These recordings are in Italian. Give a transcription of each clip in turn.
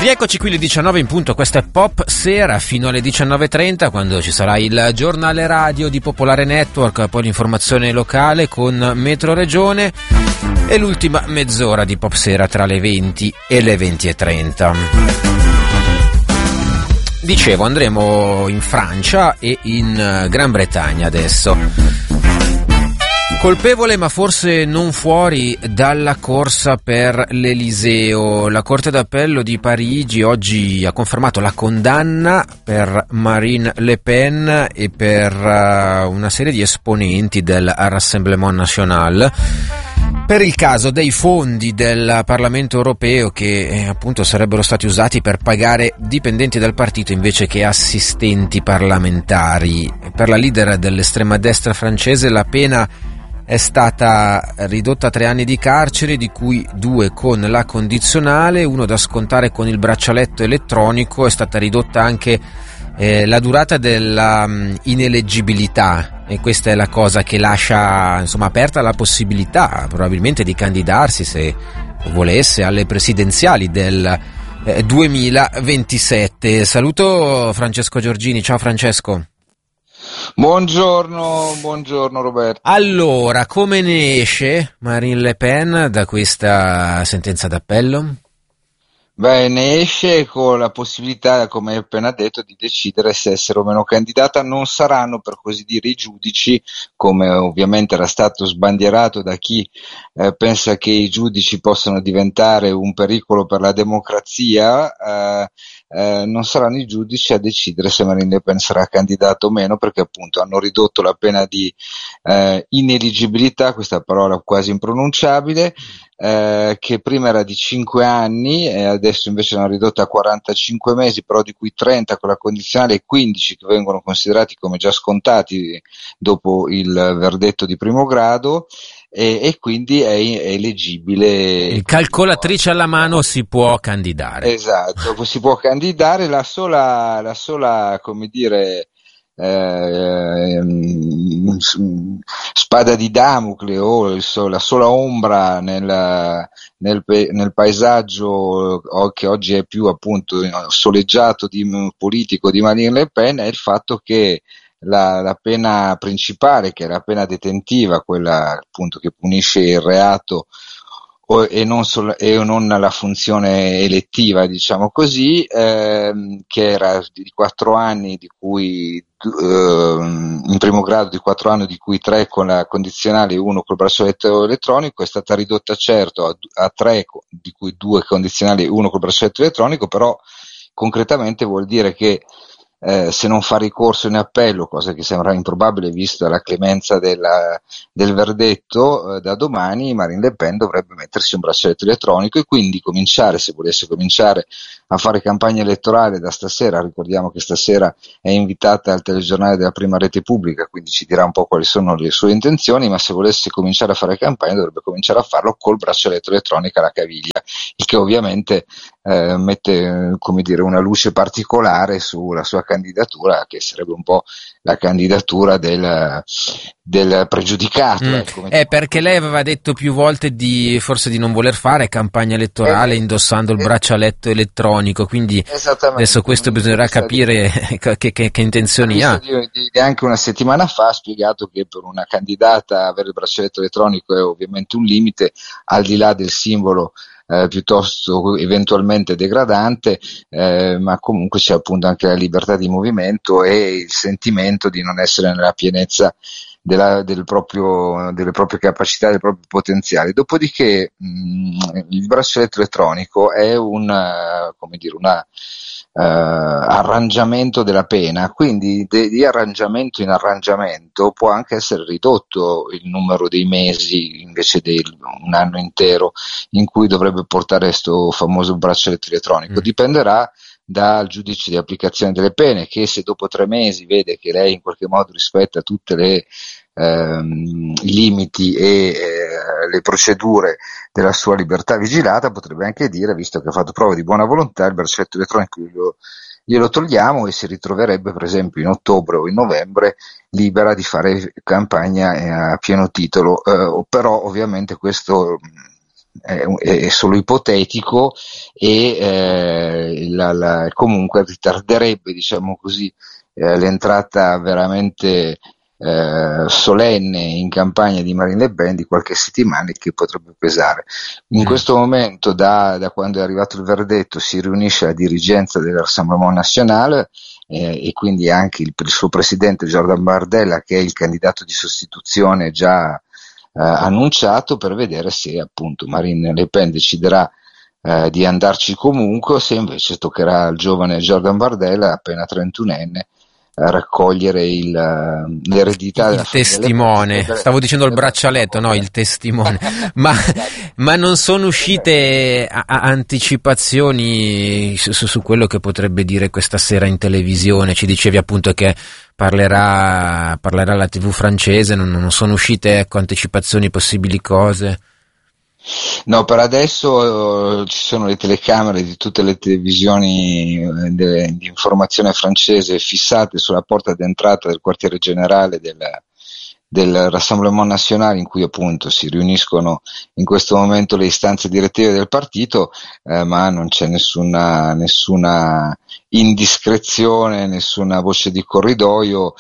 Rieccoci qui alle 19 in punto, questa è Pop Sera fino alle 19.30, quando ci sarà il giornale radio di Popolare Network, poi l'informazione locale con Metro Regione e l'ultima mezz'ora di Pop Sera tra le 20 e le 20.30. Dicevo, andremo in Francia e in Gran Bretagna adesso. Colpevole ma forse non fuori dalla corsa per l'Eliseo. La Corte d'Appello di Parigi oggi ha confermato la condanna per Marine Le Pen e per una serie di esponenti del Rassemblement National per il caso dei fondi del Parlamento europeo che appunto sarebbero stati usati per pagare dipendenti del partito invece che assistenti parlamentari. Per la leader dell'estrema destra francese la pena è stata ridotta a 3 anni di carcere, di cui 2 con la condizionale, 1 da scontare con il braccialetto elettronico. È stata ridotta anche la durata della ineleggibilità, e questa è la cosa che lascia aperta la possibilità probabilmente di candidarsi, se volesse, alle presidenziali del 2027. Saluto Francesco Giorgini. Ciao Francesco. Buongiorno Roberto. Allora, come ne esce Marine Le Pen da questa sentenza d'appello? Beh, ne esce con la possibilità, come hai appena detto, di decidere se essere o meno candidata. Non saranno, per così dire, i giudici, come ovviamente era stato sbandierato da chi pensa che i giudici possano diventare un pericolo per la democrazia. Non saranno i giudici a decidere se Marine Le Pen sarà candidata o meno, perché appunto hanno ridotto la pena di ineleggibilità, questa parola quasi impronunciabile, che prima era di 5 anni e adesso invece l'hanno ridotta a 45 mesi, però di cui 30 con la condizionale e 15 che vengono considerati come già scontati dopo il verdetto di primo grado. E quindi è eleggibile. Il calcolatrice alla mano si può candidare. Esatto, si può candidare. La sola come dire, spada di Damocle o la sola ombra nel paesaggio che oggi è più appunto soleggiato politico di Marine Le Pen è il fatto che la pena principale, che è la pena detentiva, quella appunto che punisce il reato e non la funzione elettiva, diciamo così, che era di 4 anni, di cui in primo grado di 4 anni, di cui 3 con la condizionale e 1 col braccialetto elettronico, è stata ridotta certo a 3, di cui 2 condizionali e 1 col braccialetto elettronico, però concretamente vuol dire che se non fa ricorso in appello, cosa che sembra improbabile vista la clemenza del verdetto, da domani Marine Le Pen dovrebbe mettersi un braccialetto elettronico e quindi cominciare, se volesse cominciare a fare campagna elettorale da stasera. Ricordiamo che stasera è invitata al telegiornale della prima rete pubblica, quindi ci dirà un po' quali sono le sue intenzioni, ma se volesse cominciare a fare campagna dovrebbe cominciare a farlo col braccialetto elettronico alla caviglia, il che ovviamente mette come dire una luce particolare sulla sua candidatura, che sarebbe un po' la candidatura del pregiudicato. Perché lei aveva detto più volte forse di non voler fare campagna elettorale indossando il braccialetto elettronico, quindi adesso questo bisognerà capire che intenzioni ha. Anche una settimana fa ha spiegato che per una candidata avere il braccialetto elettronico è ovviamente un limite, al di là del simbolo piuttosto eventualmente degradante, ma comunque c'è appunto anche la libertà di movimento e il sentimento di non essere nella pienezza delle proprie capacità, dei propri potenziali. Dopodiché il braccialetto elettronico è un arrangiamento della pena, quindi di arrangiamento in arrangiamento può anche essere ridotto il numero dei mesi invece di un anno intero in cui dovrebbe portare questo famoso braccialetto elettronico. Dipenderà dal giudice di applicazione delle pene, che se dopo 3 mesi vede che lei in qualche modo rispetta tutte le i limiti e le procedure della sua libertà vigilata, potrebbe anche dire, visto che ha fatto prova di buona volontà, il braccialetto elettronico glielo togliamo, e si ritroverebbe per esempio in ottobre o in novembre libera di fare campagna a pieno titolo, però ovviamente questo è solo ipotetico e comunque ritarderebbe, diciamo così, l'entrata veramente solenne in campagna di Marine Le Pen di qualche settimana, che potrebbe pesare. In questo momento, da quando è arrivato il verdetto, si riunisce la dirigenza del Rassemblement National e quindi anche il suo presidente Jordan Bardella, che è il candidato di sostituzione già annunciato, per vedere se appunto Marine Le Pen deciderà di andarci comunque, o se invece toccherà al giovane Jordan Bardella, appena 31enne, a raccogliere l'eredità della il testimone, stavo dicendo il braccialetto, no, il testimone, ma non sono uscite anticipazioni su quello che potrebbe dire questa sera in televisione? Ci dicevi appunto che parlerà la TV francese, non sono uscite, ecco, anticipazioni, possibili cose? No, per adesso ci sono le telecamere di tutte le televisioni di informazione francese fissate sulla porta d'entrata del quartiere generale del Rassemblement National, in cui appunto si riuniscono in questo momento le istanze direttive del partito, ma non c'è nessuna indiscrezione, nessuna voce di corridoio.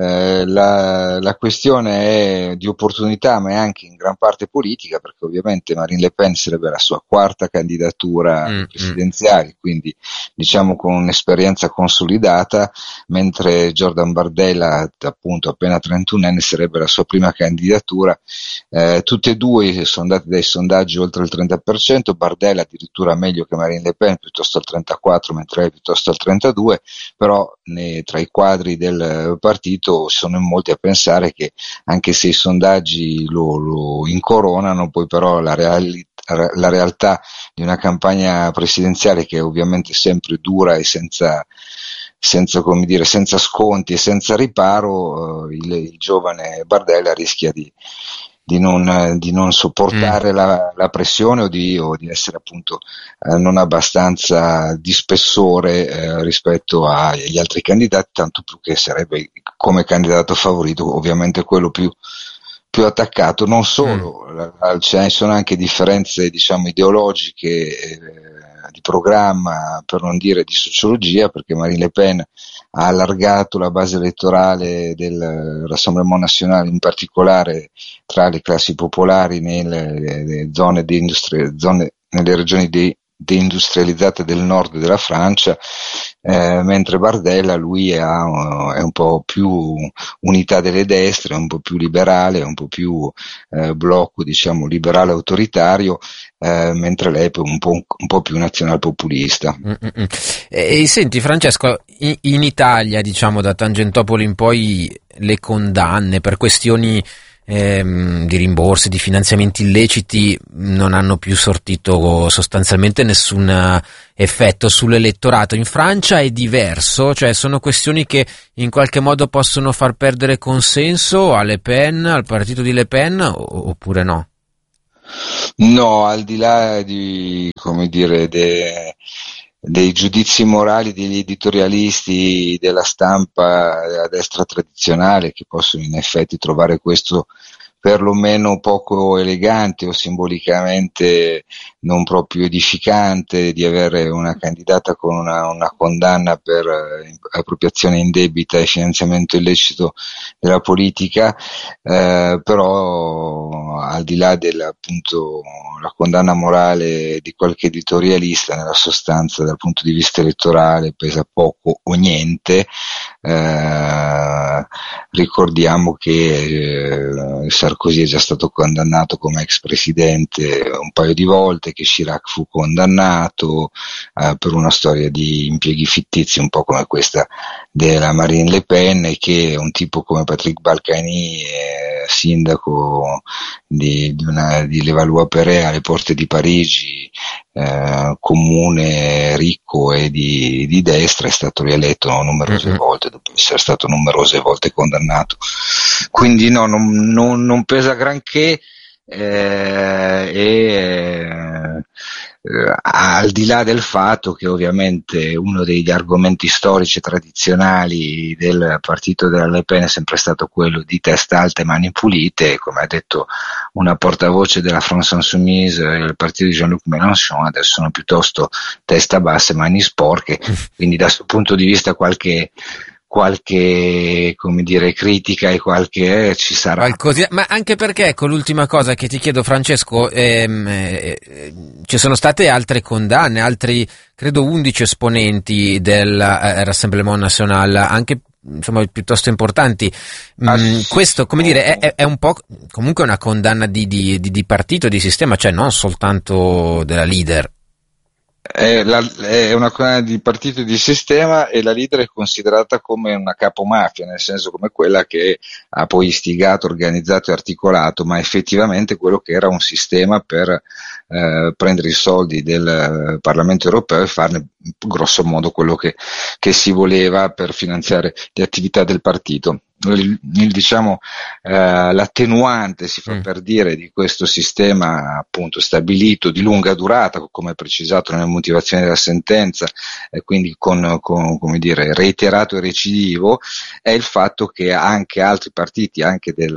La questione è di opportunità, ma è anche in gran parte politica, perché ovviamente Marine Le Pen sarebbe la sua quarta candidatura presidenziale, quindi diciamo con un'esperienza consolidata, mentre Jordan Bardella, appunto appena 31enne, sarebbe la sua prima candidatura. Tutte e due sono andate dai sondaggi oltre il 30%, Bardella addirittura meglio che Marine Le Pen, piuttosto al 34%, mentre lei piuttosto al 32%, però tra i quadri del partito sono in molti a pensare che, anche se i sondaggi lo incoronano, poi però la realtà di una campagna presidenziale, che è ovviamente sempre dura e senza sconti e senza riparo, il giovane Bardella rischia di non sopportare la pressione o di essere appunto non abbastanza di spessore rispetto agli altri candidati, tanto più che sarebbe come candidato favorito ovviamente quello più attaccato. Non solo, ce ne sono anche differenze, diciamo, ideologiche, di programma, per non dire di sociologia, perché Marine Le Pen ha allargato la base elettorale del Rassemblement National, in particolare tra le classi popolari nelle nelle regioni deindustrializzate del nord della Francia, mentre Bardella, lui è un po' più unità delle destre, un po' più liberale, un po' più blocco, diciamo, liberale autoritario, mentre lei è un po' più nazionalpopulista. E senti Francesco, in Italia, diciamo, da Tangentopoli in poi, le condanne per questioni di rimborsi, di finanziamenti illeciti, non hanno più sortito sostanzialmente nessun effetto sull'elettorato. In Francia è diverso, cioè sono questioni che in qualche modo possono far perdere consenso a Le Pen, al partito di Le Pen, oppure no? No, al di là di, come dire, dei giudizi morali degli editorialisti della stampa a destra tradizionale, che possono in effetti trovare questo perlomeno poco elegante o simbolicamente non proprio edificante, di avere una candidata con una condanna per appropriazione indebita e finanziamento illecito della politica, però al di là appunto la condanna morale di qualche editorialista, nella sostanza dal punto di vista elettorale pesa poco o niente. Ricordiamo che Sarkozy è già stato condannato come ex presidente un paio di volte, che Chirac fu condannato per una storia di impieghi fittizi, un po' come questa della Marine Le Pen, e che un tipo come Patrick Balkany, sindaco di Levallois-Perret, alle porte di Parigi, comune ricco e di destra, è stato rieletto numerose volte dopo essere stato numerose volte condannato. Quindi no, non pesa granché, al di là del fatto che ovviamente uno degli argomenti storici e tradizionali del partito della Le Pen è sempre stato quello di testa alta e mani pulite, come ha detto una portavoce della France Insoumise, il partito di Jean-Luc Mélenchon, adesso sono piuttosto testa bassa e mani sporche, quindi da questo punto di vista qualche come dire critica e qualche ci sarà. Qualcosa, ma anche perché, ecco, l'ultima cosa che ti chiedo, Francesco, ci sono state altre condanne, altri credo 11 esponenti del Rassemblement National, anche insomma piuttosto importanti. Questo, come dire, è un po' comunque una condanna di partito, di sistema, cioè non soltanto della leader. È una condanna di partito e di sistema, e la leader è considerata come una capomafia, nel senso come quella che ha poi istigato, organizzato e articolato, ma effettivamente quello che era un sistema per prendere i soldi del Parlamento europeo e farne grosso modo quello che si voleva per finanziare le attività del partito. Diciamo l'attenuante, si fa per dire, di questo sistema appunto stabilito di lunga durata, come precisato nelle motivazioni della sentenza, e quindi con come dire reiterato e recidivo, è il fatto che anche altri partiti, anche del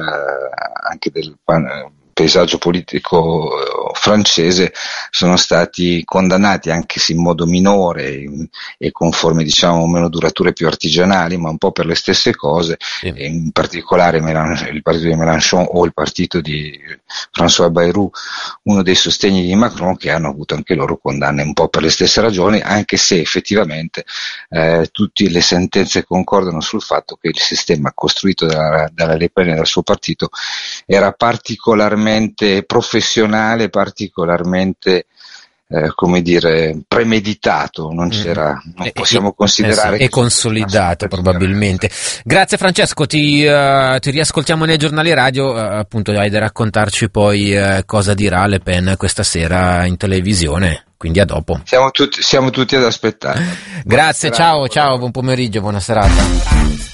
paesaggio politico francese, sono stati condannati, anche se in modo minore e con forme diciamo meno durature, più artigianali, ma un po' per le stesse cose, sì. E in particolare il partito di Mélenchon o il partito di François Bayrou, uno dei sostegni di Macron, che hanno avuto anche loro condanne un po' per le stesse ragioni, anche se effettivamente tutte le sentenze concordano sul fatto che il sistema costruito dalla Le Pen e dal suo partito era particolarmente professionale, particolarmente come dire premeditato, non possiamo considerare e consolidato probabilmente. Grazie Francesco, ti riascoltiamo nei giornali radio, appunto hai da raccontarci poi cosa dirà Le Pen questa sera in televisione, quindi a dopo. Siamo tutti ad aspettare. Grazie, ciao, buon pomeriggio, buona serata.